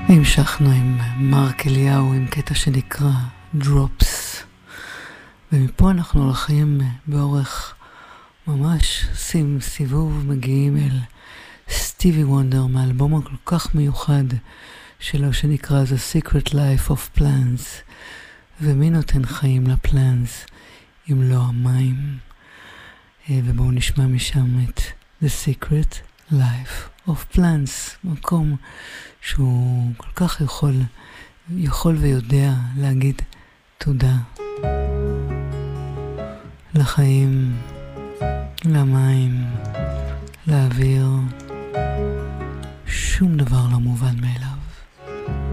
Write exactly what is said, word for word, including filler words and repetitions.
המשכנו עם מרק אליהו עם קטע שנקרא Drops, ומפה אנחנו הולכים באורך ממש שים סיבוב, מגיעים אל סטיבי וונדר מאלבום הכל כך מיוחד שלו שנקרא The Secret Life of Plants. ומי נותן חיים לפלנס אם לא המים? ובואו נשמע משם את The Secret Life of Plants, מקום שהוא כל כך יכול, יכול ויודע להגיד תודה לחיים, למים, לאוויר. שום דבר לא מובן מאליו.